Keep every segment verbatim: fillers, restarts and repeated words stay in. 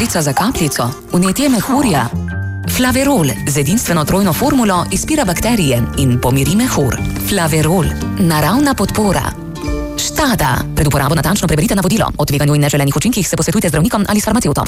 kapljica za kapljico, vnetje mehurja. Flaverol z edinstveno trojno formulo izpira bakterije in pomiri mehur. Flaverol, naravna podpora. Štada. Pred uporabo natančno preberite navodilo. O tveganju in neželenih učinkih se posvetujte z zdravnikom ali s farmacevtom.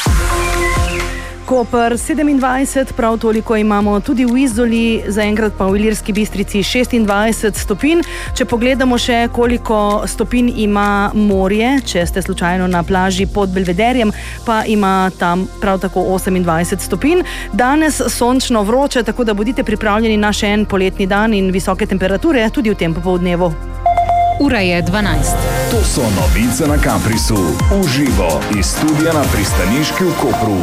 Koper sedemindvajset, prav toliko imamo tudi v Izoli, zaenkrat pa v Ilirski Bistrici šestindvajset stopinj. Če pogledamo še, koliko stopinj ima morje, če ste slučajno na plaži pod Belvederjem, pa ima tam prav tako osemindvajset stopinj. Danes sončno vroče, tako da bodite pripravljeni na še en poletni dan in visoke temperature tudi v tem popoldnevu. Ura je dvanajst. To so novice na Caprisu. Uživo iz studia na Pristaniški v Kopru.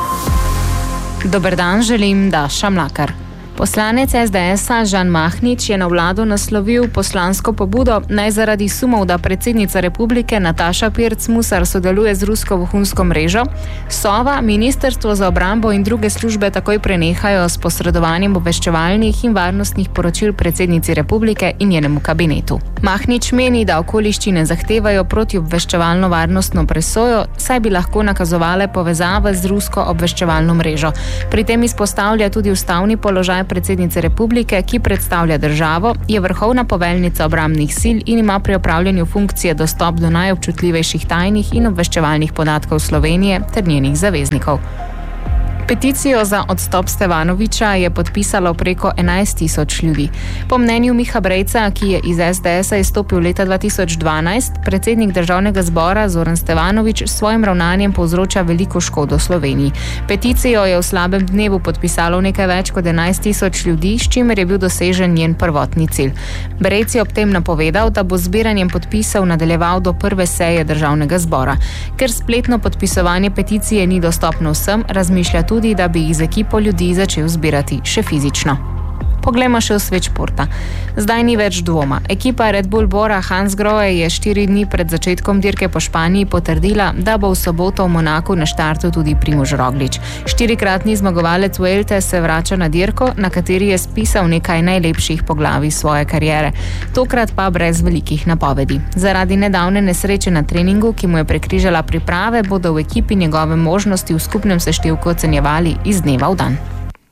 Dober dan, želim Daša Mlakar. Poslanec es de es-a Žan Mahnič je na vlado naslovil poslansko pobudo, naj zaradi sumov, da predsednica republike Nataša Pirc Musar sodeluje z rusko vohunsko mrežo, Sova, Ministrstvo za obrambo in druge službe takoj prenehajo s posredovanjem obveščevalnih in varnostnih poročil predsednici republike in njenemu kabinetu. Mahnič meni, da okoliščine zahtevajo protiobveščevalno varnostno presojo, saj bi lahko nakazovale povezave z rusko obveščevalno mrežo. Pri tem izpostavlja tudi ustavni položaj predsednice republike, ki predstavlja državo, je vrhovna poveljnica obrambnih sil in ima pri opravljanju funkcije dostop do najobčutljivejših tajnih in obveščevalnih podatkov Slovenije ter njenih zaveznikov. Peticijo za odstop Stevanovića je podpisalo preko enajst tisoč ljudi. Po mnenju Miha Brejca, ki je iz es de es-a izstopil leta dva tisoč dvanajst, predsednik državnega zbora Zoran Stevanović s svojim ravnanjem povzroča veliko škodo Sloveniji. Peticijo je v slabem dnevu podpisalo nekaj več kot enajst tisoč ljudi, s čimer je bil dosežen njen prvotni cilj. Brejc je ob tem napovedal, da bo zbiranjem podpisov nadaljeval do prve seje državnega zbora. Ker spletno podpisovanje peticije ni dostopno vsem, razmišlja tudi tudi, da bi jih z ekipo ljudi začel zbirati še fizično. Poglejmo še v svet športa. Zdaj ni več dvoma. Ekipa Red Bull Bora Hansgrohe je štiri dni pred začetkom dirke po Španiji potrdila, da bo v soboto v Monaku na štartu tudi Primož Roglič. Štirikratni zmagovalec Vuelte se vrača na dirko, na kateri je spisal nekaj najlepših poglavij svoje kariere. Tokrat pa brez velikih napovedi. Zaradi nedavne nesreče na treningu, ki mu je prekrižala priprave, bodo v ekipi njegove možnosti v skupnem seštevku ocenjevali iz dneva v dan.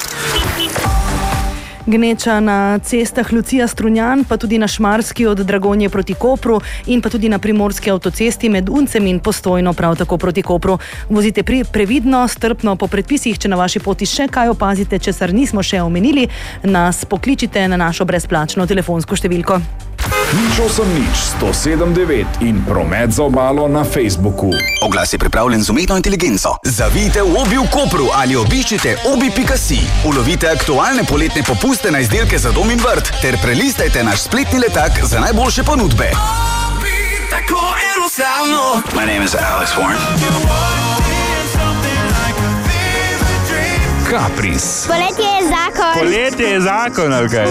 Gneča na cestah Lucija Strunjan, pa tudi na Šmarski od Dragonje proti Kopru in pa tudi na primorski avtocesti med Uncem in Postojno prav tako proti Kopru. Vozite pri previdno, strpno po predpisih, če na vaši poti še kaj opazite, česar nismo še omenili, nas pokličite na našo brezplačno telefonsko številko. Nič osem nič sto sedem devet in promet za obalo na Facebooku. Oglas je pripravljen z umetno inteligenco. Zavijte v Obi v Kopru ali obiščite obi pika si. Ulovite aktualne poletne popuste na izdelke za dom in vrt ter prelistajte naš spletni letak za najboljše ponudbe. Obi, tako enostavno. My name is Alex Warren. Capris. Poletje je zakon. Poletje je zakon, ali kaj?